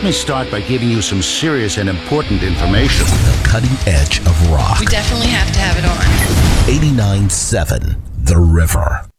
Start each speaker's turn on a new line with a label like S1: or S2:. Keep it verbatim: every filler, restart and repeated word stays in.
S1: me start by giving you some serious and important information.
S2: The cutting edge of rock.
S3: We definitely have to have it on.
S2: eighty-nine point seven The River.